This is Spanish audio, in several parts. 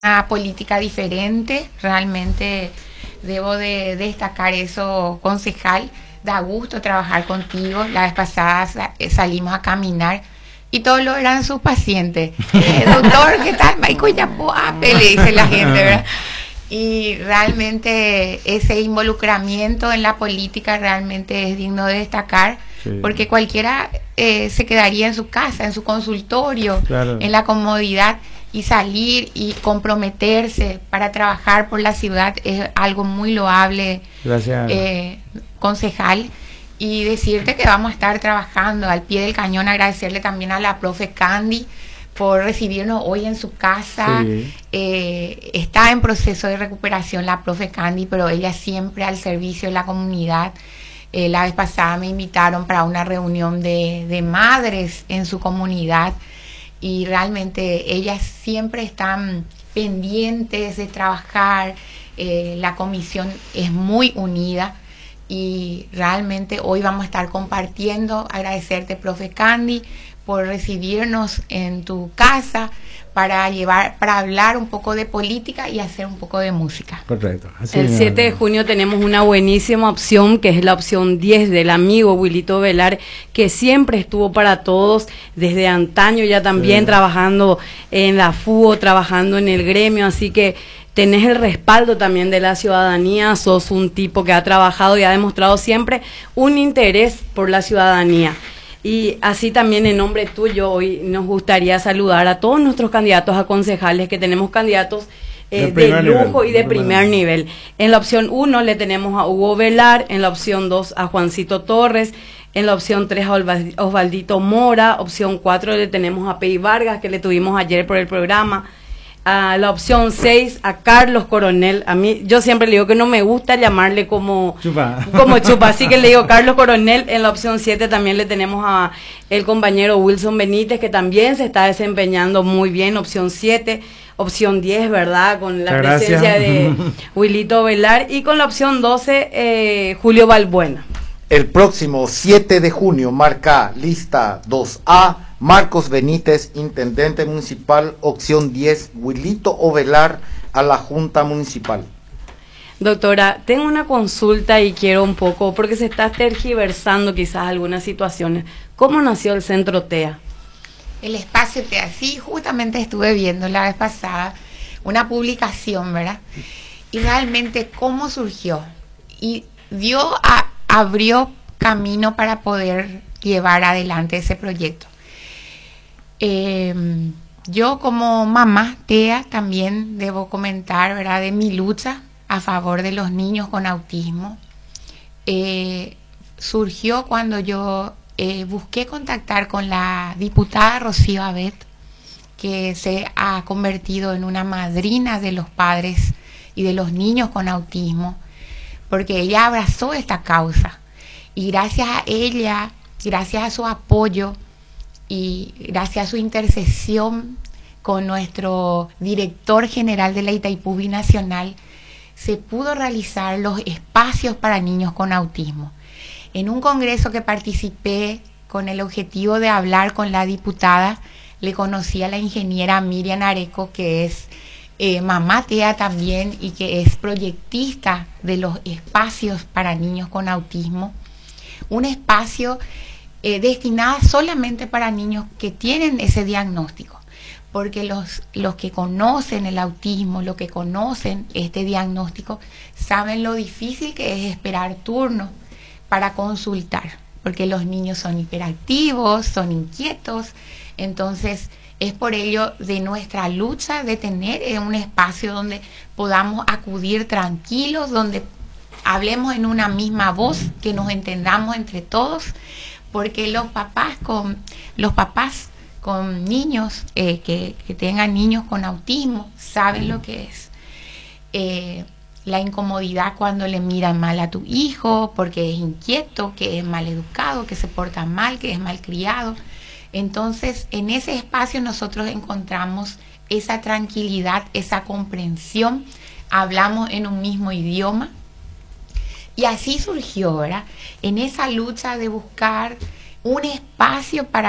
una política diferente, realmente debo de destacar eso, concejal. Da gusto trabajar contigo. La vez pasada salimos a caminar y todos lo eran sus pacientes. Doctor, ¿qué tal? Maico Yapuape, le dice la gente, ¿verdad? Y realmente ese involucramiento en la política realmente es digno de destacar, sí, porque cualquiera se quedaría en su casa, en su consultorio, claro, en la comodidad, y salir y comprometerse para trabajar por la ciudad es algo muy loable. Gracias. Concejal, y decirte que vamos a estar trabajando al pie del cañón. Agradecerle también a la profe Candy por recibirnos hoy en su casa. Sí. Está en proceso de recuperación la profe Candy, pero ella siempre al servicio de la comunidad. La vez pasada me invitaron para una reunión de madres en su comunidad, y realmente ellas siempre están pendientes de trabajar. La comisión es muy unida, y realmente hoy vamos a estar compartiendo. Agradecerte, profe Candy, por recibirnos en tu casa para hablar un poco de política y hacer un poco de música. Correcto. Así el 7 de junio tenemos una buenísima opción, que es la opción 10 del amigo Wilito Velar, que siempre estuvo para todos, desde antaño ya también, sí, trabajando en la FUO, trabajando en el gremio, así que tenés el respaldo también de la ciudadanía. Sos un tipo que ha trabajado y ha demostrado siempre un interés por la ciudadanía. Y así también, en nombre tuyo, hoy nos gustaría saludar a todos nuestros candidatos a concejales, que tenemos candidatos de lujo y de primer nivel. En la opción 1 le tenemos a Hugo Velar, en la opción 2 a Juancito Torres, en la opción 3 a Osvaldito Mora, opción 4 le tenemos a Pei Vargas, que le tuvimos ayer por el programa, a la opción 6 a Carlos Coronel. A mí, yo siempre le digo que no me gusta llamarle como chupa, así que le digo Carlos Coronel. En la opción 7 también le tenemos a el compañero Wilson Benítez, que también se está desempeñando muy bien, opción 7. Opción 10, ¿verdad? Con la presencia de Wilito Velar. Y con la opción 12, Julio Balbuena. El próximo 7 de junio marca lista 2A, Marcos Benítez, intendente municipal, opción 10, Wilito Velar a la Junta Municipal. Doctora, tengo una consulta y quiero un poco, porque se está tergiversando quizás algunas situaciones. ¿Cómo nació el Centro TEA? El espacio TEA, sí, justamente estuve viendo la vez pasada una publicación, ¿verdad? Y realmente cómo surgió. Y abrió camino para poder llevar adelante ese proyecto. Yo como mamá TEA también debo comentar, ¿verdad?, de mi lucha a favor de los niños con autismo. Surgió cuando yo busqué contactar con la diputada Rocío Abet, que se ha convertido en una madrina de los padres y de los niños con autismo, porque ella abrazó esta causa, y gracias a ella, gracias a su apoyo y gracias a su intercesión con nuestro director general de la Itaipú Binacional, se pudo realizar los espacios para niños con autismo. En un congreso que participé con el objetivo de hablar con la diputada, le conocí a la ingeniera Miriam Areco, que es mamá TEA también y que es proyectista de los espacios para niños con autismo. Un espacio destinado solamente para niños que tienen ese diagnóstico, porque los que conocen el autismo, los que conocen este diagnóstico, saben lo difícil que es esperar turno para consultar, porque los niños son hiperactivos, son inquietos. Entonces es por ello de nuestra lucha de tener un espacio donde podamos acudir tranquilos, donde hablemos en una misma voz, que nos entendamos entre todos, porque los papás con niños que tengan niños con autismo saben lo que es la incomodidad cuando le miran mal a tu hijo porque es inquieto, que es mal educado, que se porta mal, que es malcriado. Entonces, en ese espacio nosotros encontramos esa tranquilidad, esa comprensión, hablamos en un mismo idioma. Y así surgió, ¿verdad?, en esa lucha de buscar un espacio para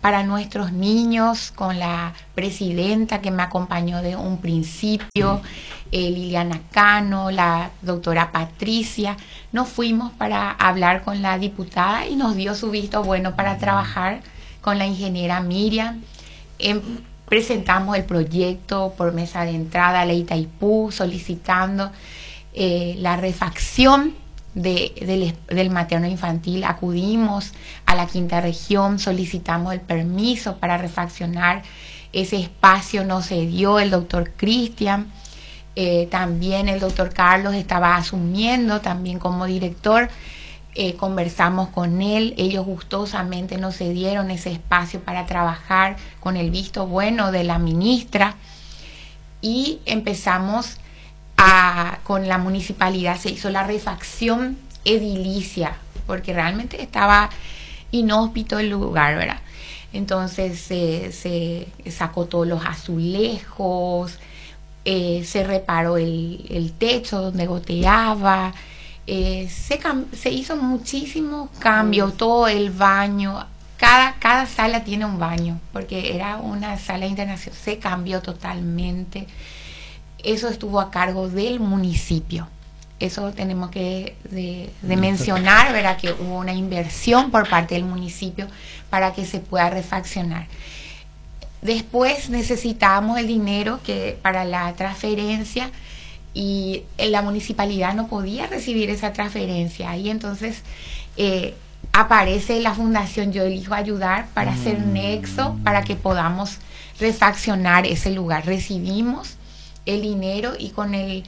para nuestros niños, con la presidenta que me acompañó de un principio, Liliana Cano, la doctora Patricia. Nos fuimos para hablar con la diputada y nos dio su visto bueno para trabajar con la ingeniera Miriam. Presentamos el proyecto por mesa de entrada a la Itaipú, solicitando la refacción del materno infantil. Acudimos a la quinta región, solicitamos el permiso para refaccionar ese espacio, no se dio. El doctor Cristian, también el doctor Carlos estaba asumiendo también como director. Conversamos con él, ellos gustosamente nos cedieron ese espacio para trabajar con el visto bueno de la ministra, y empezamos con la municipalidad, se hizo la refacción edilicia, porque realmente estaba inhóspito el lugar, ¿verdad? Entonces se sacó todos los azulejos, se reparó el techo donde goteaba, se hizo muchísimos cambios, todo el baño, cada sala tiene un baño, porque era una sala internacional, se cambió totalmente. Eso estuvo a cargo del municipio. Eso tenemos que de mencionar, ¿verdad? Que hubo una inversión por parte del municipio para que se pueda refaccionar. Después necesitábamos el dinero para la transferencia, y la municipalidad no podía recibir esa transferencia. Y entonces aparece la Fundación Yo Elijo Ayudar para hacer nexo para que podamos refaccionar ese lugar. Recibimos el dinero y con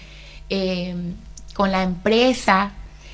la empresa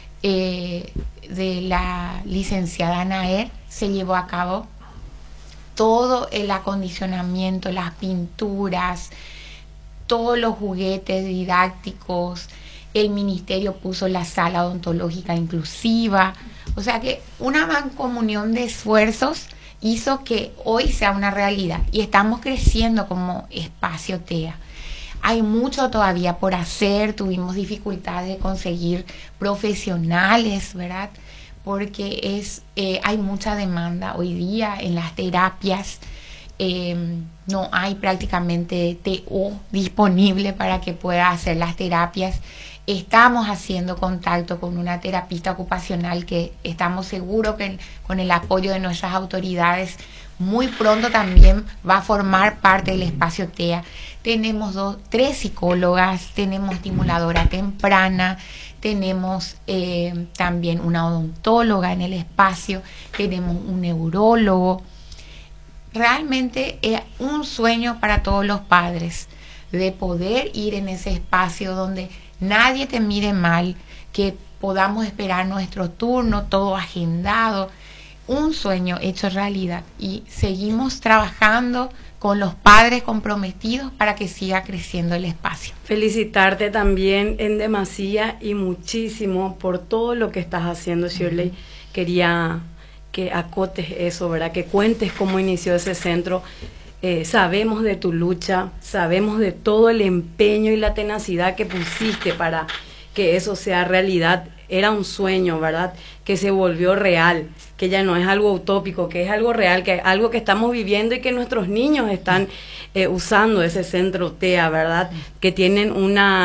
de la licenciada Naer se llevó a cabo todo el acondicionamiento, las pinturas, todos los juguetes didácticos. El ministerio puso la sala odontológica inclusiva. O sea que una mancomunión de esfuerzos hizo que hoy sea una realidad, y estamos creciendo como espacio TEA. Hay mucho todavía por hacer, tuvimos dificultades de conseguir profesionales, ¿verdad? Porque hay mucha demanda hoy día en las terapias. No hay prácticamente TO disponible para que pueda hacer las terapias. Estamos haciendo contacto con una terapista ocupacional que estamos seguros que con el apoyo de nuestras autoridades muy pronto también va a formar parte del espacio TEA. Tenemos 3 psicólogas, tenemos estimuladora temprana, tenemos también una odontóloga en el espacio, tenemos un neurólogo. Realmente es un sueño para todos los padres de poder ir en ese espacio donde nadie te mire mal, que podamos esperar nuestro turno, todo agendado. Un sueño hecho realidad, y seguimos trabajando con los padres comprometidos para que siga creciendo el espacio. Felicitarte también en demasía y muchísimo por todo lo que estás haciendo, Shirley. Quería que acotes eso, ¿verdad? Que cuentes cómo inició ese centro. Sabemos de tu lucha, sabemos de todo el empeño y la tenacidad que pusiste para que eso sea realidad. Era un sueño, ¿verdad? Que se volvió real, que ya no es algo utópico, que es algo real, que es algo que estamos viviendo y que nuestros niños están usando ese centro TEA, ¿verdad? Que tienen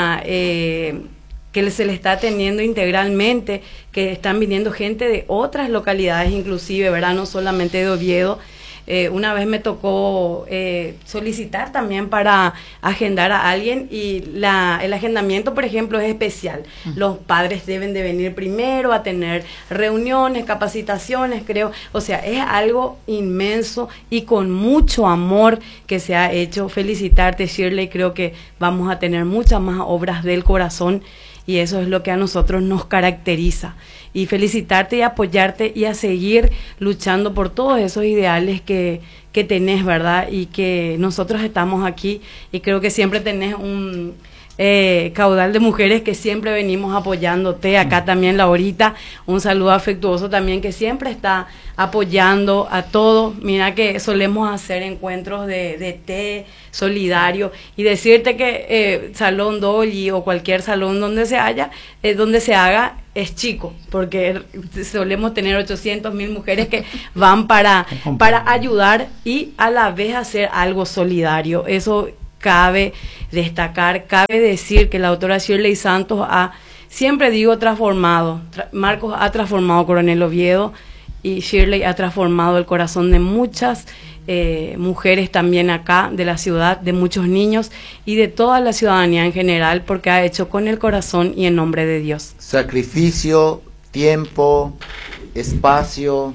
que se le está atendiendo integralmente, que están viniendo gente de otras localidades inclusive, ¿verdad? No solamente de Oviedo. Una vez me tocó solicitar también para agendar a alguien, y el agendamiento, por ejemplo, es especial. Los padres deben de venir primero a tener reuniones, capacitaciones, creo. O sea, es algo inmenso y con mucho amor que se ha hecho. Felicitarte, Shirley. Creo que vamos a tener muchas más obras del corazón, y eso es lo que a nosotros nos caracteriza. Y felicitarte y apoyarte y a seguir luchando por todos esos ideales que tenés, ¿verdad? Y que nosotros estamos aquí, y creo que siempre tenés un caudal de mujeres que siempre venimos apoyándote. Acá también Laurita, un saludo afectuoso también, que siempre está apoyando a todo. Mira que solemos hacer encuentros de té solidario, y decirte que Salón Dolly o cualquier salón donde se haga, es chico, porque solemos tener 800.000 mujeres que van para ayudar y a la vez hacer algo solidario. Eso cabe destacar, cabe decir que la doctora Shirley Santos ha, siempre digo, transformado. Marcos ha transformado Coronel Oviedo y Shirley ha transformado el corazón de muchas mujeres también acá de la ciudad, de muchos niños y de toda la ciudadanía en general, porque ha hecho con el corazón y en nombre de Dios. Sacrificio, tiempo, espacio,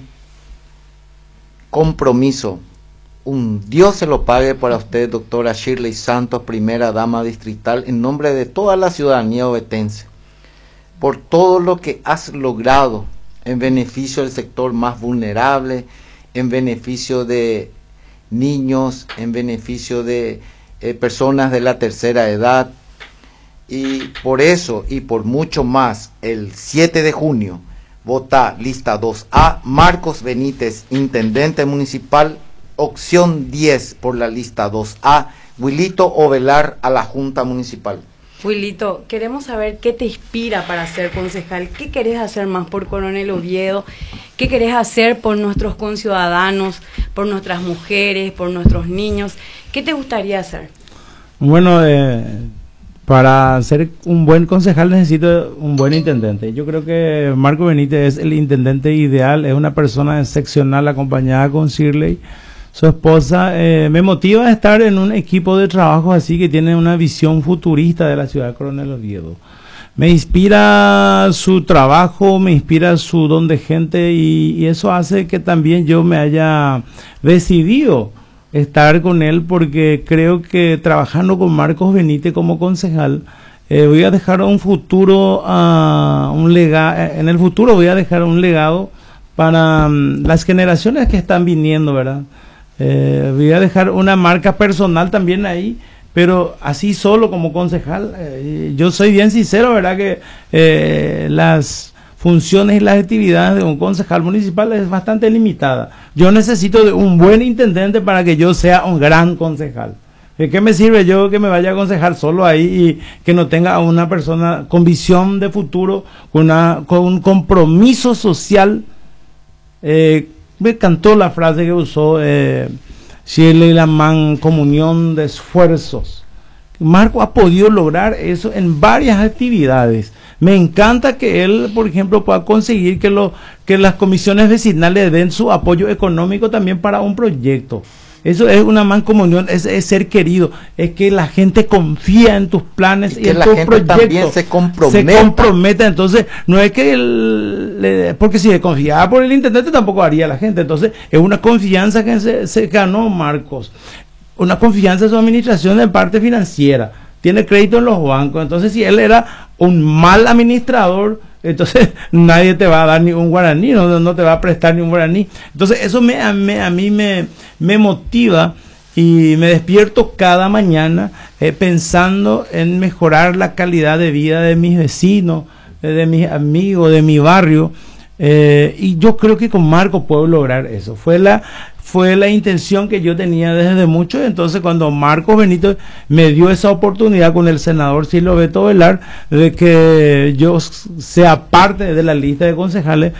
compromiso. Un Dios se lo pague para usted, doctora Shirley Santos, primera dama distrital, en nombre de toda la ciudadanía ovetense, por todo lo que has logrado en beneficio del sector más vulnerable, en beneficio de niños, en beneficio de personas de la tercera edad, y por eso y por mucho más, el 7 de junio, vota lista 2A, Marcos Benítez, intendente municipal, opción 10 por la lista 2A, Wilito Ovelar a la Junta Municipal. Wilito, queremos saber qué te inspira para ser concejal, qué querés hacer más por Coronel Oviedo, qué querés hacer por nuestros conciudadanos, por nuestras mujeres, por nuestros niños, ¿qué te gustaría hacer? Bueno, para ser un buen concejal necesito un buen intendente. Yo creo que Marco Benítez es el intendente ideal, es una persona excepcional acompañada con Shirley, su esposa. Me motiva a estar en un equipo de trabajo así que tiene una visión futurista de la ciudad de Coronel Oviedo. Me inspira su trabajo, me inspira su don de gente y eso hace que también yo me haya decidido estar con él, porque creo que trabajando con Marcos Benítez como concejal voy a dejar un futuro, en el futuro voy a dejar un legado para las generaciones que están viniendo, ¿verdad? Voy a dejar una marca personal también ahí, pero así solo como concejal. Yo soy bien sincero, ¿verdad? Que las funciones y las actividades de un concejal municipal es bastante limitada. Yo necesito de un buen intendente para que yo sea un gran concejal. ¿De qué me sirve yo que me vaya a aconsejar solo ahí y que no tenga a una persona con visión de futuro, con un compromiso social? Me encantó la frase que usó Shirley, la mancomunión de esfuerzos. Marco ha podido lograr eso en varias actividades. Me encanta que él, por ejemplo, pueda conseguir que las comisiones vecinales den su apoyo económico también para un proyecto. Eso es una mancomunión, es ser querido, es que la gente confía en tus planes y en tus proyectos. También se comprometa. Entonces, no es que porque si confiaba por el intendente tampoco haría la gente. Entonces, es una confianza que se ganó Marcos, una confianza en su administración en parte financiera, tiene crédito en los bancos. Entonces, si él era un mal administrador, entonces nadie te va a dar ni un guaraní, no te va a prestar ni un guaraní. Entonces eso a mí me motiva y me despierto cada mañana pensando en mejorar la calidad de vida de mis vecinos, de mis amigos, de mi barrio, y yo creo que con Marco puedo lograr eso. Fue la intención que yo tenía desde mucho. Entonces cuando Marcos Benítez me dio esa oportunidad con el senador Silvio Beto Velar de que yo sea parte de la lista de concejales,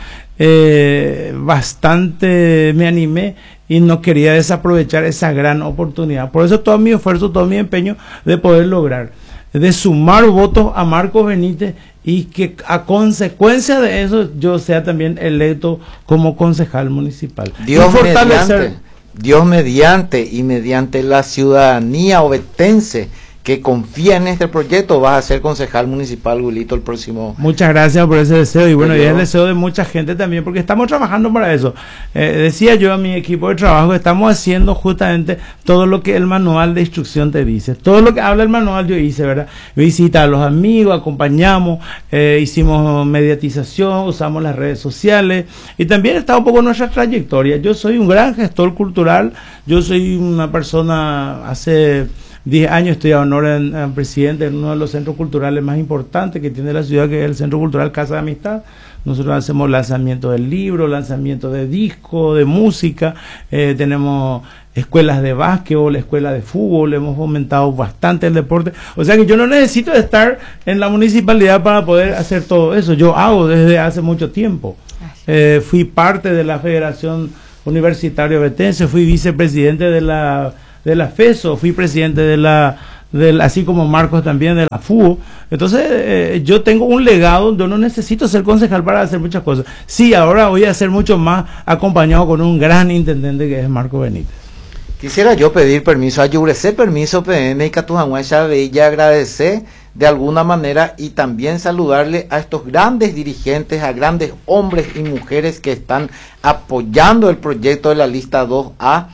bastante me animé y no quería desaprovechar esa gran oportunidad. Por eso todo mi esfuerzo, todo mi empeño de poder lograr, de sumar votos a Marcos Benítez y que a consecuencia de eso yo sea también electo como concejal municipal. Dios mediante y mediante la ciudadanía ovetense que confía en este proyecto, vas a ser concejal municipal, Wilito, el próximo. Muchas gracias por ese deseo y bueno, y es el deseo de mucha gente también, porque estamos trabajando para eso. Decía yo a mi equipo de trabajo que estamos haciendo justamente todo lo que el manual de instrucción te dice, todo lo que habla el manual yo hice, ¿verdad? Visita a los amigos, acompañamos, hicimos mediatización, usamos las redes sociales y también está un poco nuestra trayectoria. Yo soy un gran gestor cultural, yo soy una persona hace 10 años estoy a honor en presidente en uno de los centros culturales más importantes que tiene la ciudad, que es el Centro Cultural Casa de Amistad. Nosotros hacemos lanzamiento de libros, lanzamiento de discos, de música, tenemos escuelas de básquetbol, escuelas de fútbol, hemos fomentado bastante el deporte. O sea que yo no necesito estar en la municipalidad para poder hacer todo eso, yo hago desde hace mucho tiempo. Fui parte de la Federación Universitaria Ovetense, fui vicepresidente de la FESO, fui presidente así como Marcos también de la FUO. Entonces yo tengo un legado, yo no necesito ser concejal para hacer muchas cosas. Sí, ahora voy a hacer mucho más acompañado con un gran intendente que es Marcos Benítez. Quisiera yo pedir permiso, ayúbrese permiso PN y Catujamuaya y agradecer de alguna manera y también saludarle a estos grandes dirigentes, a grandes hombres y mujeres que están apoyando el proyecto de la lista 2A.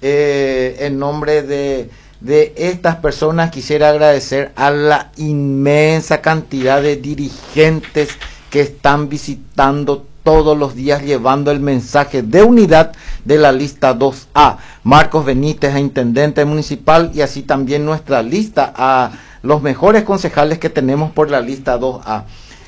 En nombre de estas personas quisiera agradecer a la inmensa cantidad de dirigentes que están visitando todos los días llevando el mensaje de unidad de la lista 2A. Marcos Benítez, a intendente municipal, y así también nuestra lista a los mejores concejales que tenemos por la lista 2A.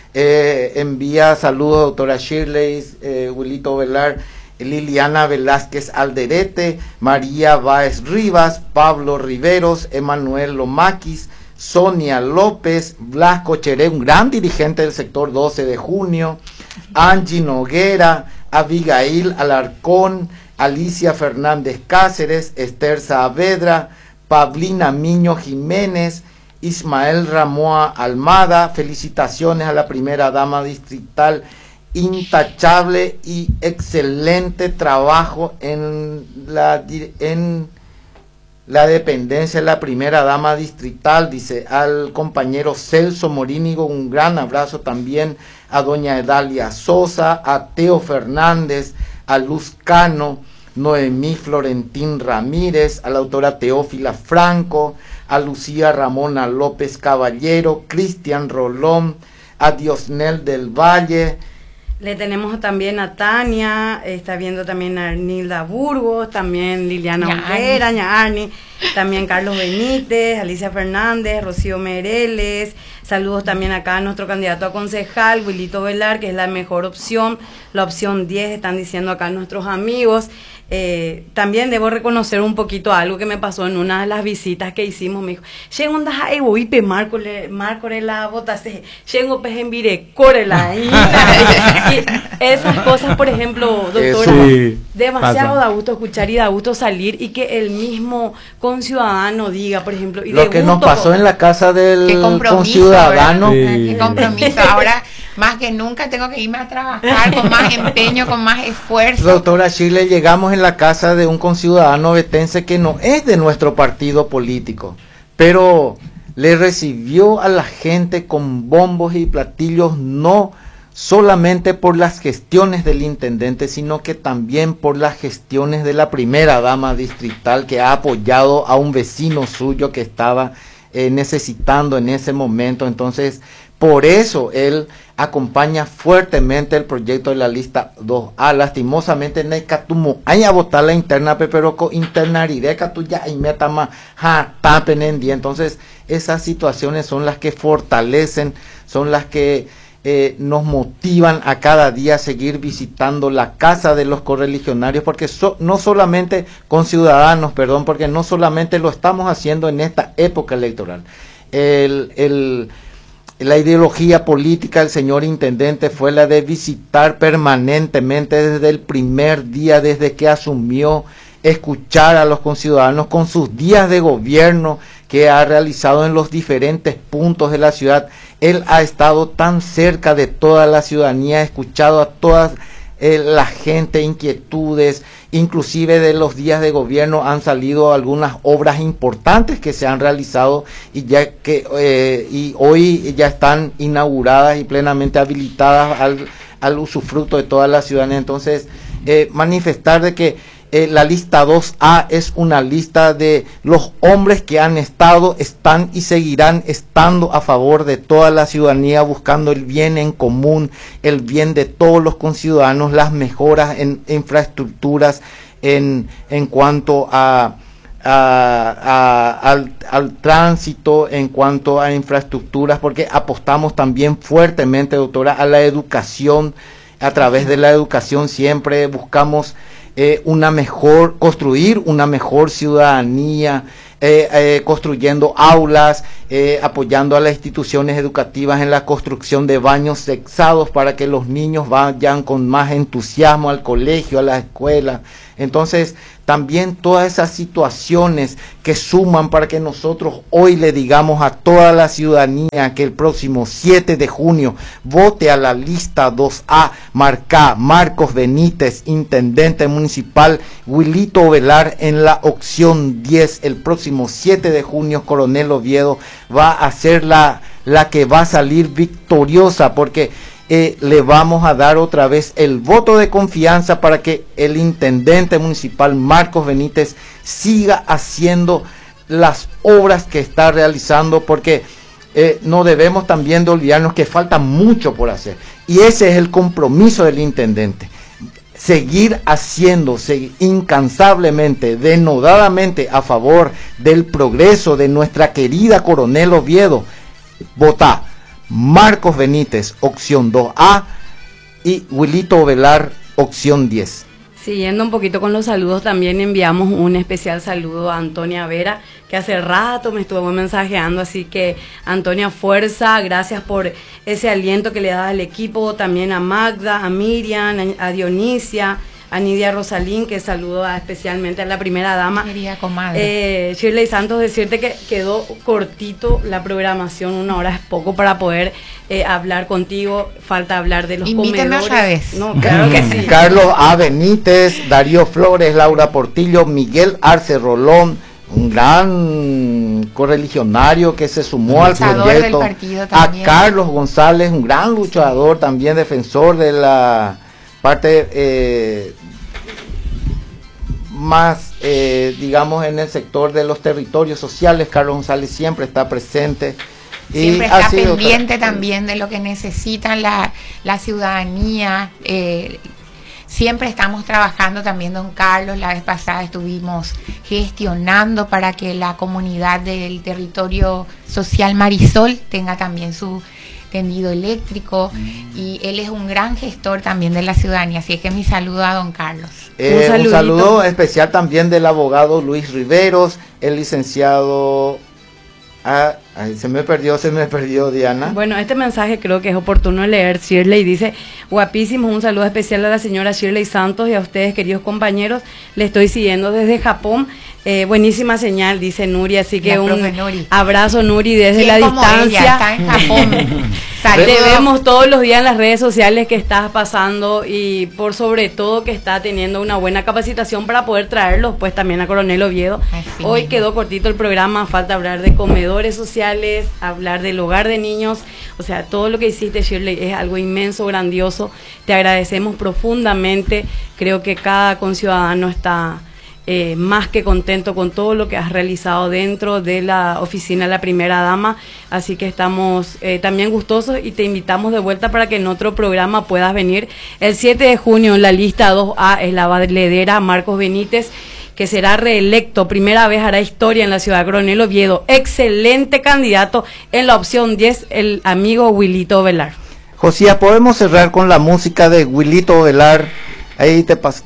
Envía saludos doctora Shirley, Wilito Velar, Liliana Velázquez Alderete, María Báez Rivas, Pablo Riveros, Emanuel Lomaquis, Sonia López, Blasco Cheré, un gran dirigente del sector 12 de junio, Angie Noguera, Abigail Alarcón, Alicia Fernández Cáceres, Esther Saavedra, Pablina Miño Jiménez, Ismael Ramoa Almada. Felicitaciones a la primera dama distrital, intachable y excelente trabajo en la dependencia de la primera dama distrital. Dice al compañero Celso Morínigo, un gran abrazo también a doña Edalia Sosa, a Teo Fernández, a Luz Cano, Noemí Florentín Ramírez, a la autora Teófila Franco, a Lucía Ramona López Caballero, Cristian Rolón, a Diosnel del Valle. Le tenemos también a Tania, está viendo también a Arnilda Burgos, también Liliana Olvera, Ñaarni, también Carlos Benítez, Alicia Fernández, Rocío Mereles. Saludos también acá a nuestro candidato a concejal, Wilito Velar, que es la mejor opción, la opción 10, están diciendo acá nuestros amigos. También debo reconocer un poquito algo que me pasó en una de las visitas que hicimos. Me dijo, llego un daja evo y pe marco la botase, llego pues en vire, corela. Y esas cosas, por ejemplo, doctora, sí, demasiado da gusto escuchar y da gusto salir y que el mismo conciudadano diga, por ejemplo, y lo que nos pasó en la casa del conciudadano. Sí. Qué compromiso. Ahora más que nunca tengo que irme a trabajar con más empeño, con más esfuerzo. Doctora Chile, llegamos en la casa de un conciudadano vetense que no es de nuestro partido político, pero le recibió a la gente con bombos y platillos, no solamente por las gestiones del intendente, sino que también por las gestiones de la primera dama distrital, que ha apoyado a un vecino suyo que estaba necesitando en ese momento. Entonces, por eso él acompaña fuertemente el proyecto de la lista 2A. Lastimosamente, no hay catumo, hay a votar la interna, pero con internaridad, catuya y metama, ja, tapen en día. Entonces, esas situaciones son las que fortalecen, son las que nos motivan a cada día a seguir visitando la casa de los correligionarios, porque no solamente con ciudadanos, porque no solamente lo estamos haciendo en esta época electoral. La ideología política del señor intendente fue la de visitar permanentemente desde el primer día, desde que asumió, escuchar a los conciudadanos con sus días de gobierno que ha realizado en los diferentes puntos de la ciudad. Él ha estado tan cerca de toda la ciudadanía, ha escuchado a toda la gente, inquietudes, inclusive de los días de gobierno han salido algunas obras importantes que se han realizado y y hoy ya están inauguradas y plenamente habilitadas al usufructo de toda la ciudadanía. Entonces, manifestar de que la lista 2A es una lista de los hombres que han estado, están y seguirán estando a favor de toda la ciudadanía, buscando el bien en común, el bien de todos los conciudadanos, las mejoras en infraestructuras en cuanto a al tránsito, en cuanto a infraestructuras, porque apostamos también fuertemente, doctora, a la educación. A través de la educación siempre buscamos construir una mejor ciudadanía, construyendo aulas, apoyando a las instituciones educativas en la construcción de baños sexados para que los niños vayan con más entusiasmo al colegio, a la escuela. Entonces, también todas esas situaciones que suman para que nosotros hoy le digamos a toda la ciudadanía que el próximo 7 de junio vote a la lista 2A, marca Marcos Benítez, intendente municipal, Wilito Ovelar en la opción 10. El próximo 7 de junio, Coronel Oviedo va a ser la que va a salir victoriosa, porque le vamos a dar otra vez el voto de confianza para que el intendente municipal Marcos Benítez siga haciendo las obras que está realizando, porque no debemos también de olvidarnos que falta mucho por hacer, y ese es el compromiso del intendente: seguir haciéndose incansablemente, denodadamente a favor del progreso de nuestra querida Coronel Oviedo. Vota Marcos Benítez, opción 2A, y Wilito Ovelar, opción 10. Siguiendo un poquito con los saludos, también enviamos un especial saludo a Antonia Vera, que hace rato me estuvo mensajeando, así que Antonia, fuerza, gracias por ese aliento que le das al equipo, también a Magda, a Miriam, a Dionisia, a Nidia Rosalín, que saludo especialmente a la primera dama. Querida comadre. Shirley Santos, decirte que quedó cortito la programación, 1 hora es poco para poder hablar contigo, falta hablar de los Invítame comedores. otra vez. No, claro que sí. Carlos A. Benítez, Darío Flores, Laura Portillo, Miguel Arce Rolón, un gran correligionario que se sumó al proyecto, a Carlos González, un gran luchador, también defensor de la parte más, digamos, en el sector de los territorios sociales. Carlos González siempre está presente. Siempre está pendiente también de lo que necesitan la ciudadanía. Siempre estamos trabajando también, don Carlos. La vez pasada estuvimos gestionando para que la comunidad del territorio social Marisol tenga también su tendido eléctrico, y él es un gran gestor también de la ciudadanía, así es que mi saludo a don Carlos. Un saludo especial también del abogado Luis Riveros, el licenciado... se me perdió Diana. Bueno, este mensaje creo que es oportuno leer. Shirley dice: guapísimo, un saludo especial a la señora Shirley Santos y a ustedes, queridos compañeros, le estoy siguiendo desde Japón. Buenísima señal, dice Nuri, así que un abrazo, Nuri, desde la distancia. Ella está en Japón. Te vemos todos los días en las redes sociales que estás pasando, y por sobre todo que está teniendo una buena capacitación para poder traerlos pues también a Coronel Oviedo. Hoy quedó cortito el programa, falta hablar de comedores sociales, hablar del hogar de niños, o sea, todo lo que hiciste, Shirley, es algo inmenso, grandioso. Te agradecemos profundamente. Creo que cada conciudadano está más que contento con todo lo que has realizado dentro de la oficina de la primera dama, así que estamos también gustosos, y te invitamos de vuelta para que en otro programa puedas venir. El 7 de junio en la lista 2A es la valedera Marcos Benítez, que será reelecto, primera vez hará historia en la ciudad de Coronel Oviedo. Excelente candidato en la opción 10, el amigo Wilito Ovelar. Josía, podemos cerrar con la música de Wilito Ovelar. Ahí te paso.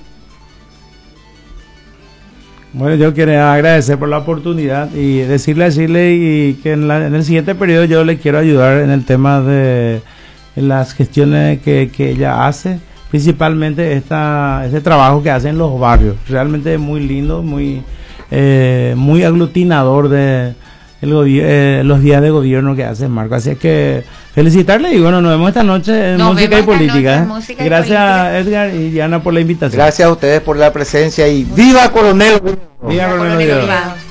Bueno, yo quiero agradecer por la oportunidad y decirle que en el siguiente periodo yo le quiero ayudar en el tema de las gestiones que ella hace, principalmente este trabajo que hace en los barrios. Realmente es muy lindo, muy aglutinador de los días de gobierno que hace Marco. Así que felicitarle, y bueno, nos vemos esta noche en Música y Política. Gracias, Edgar y Diana, por la invitación. Gracias a ustedes por la presencia, y ¡viva Coronel! ¡Viva Coronel!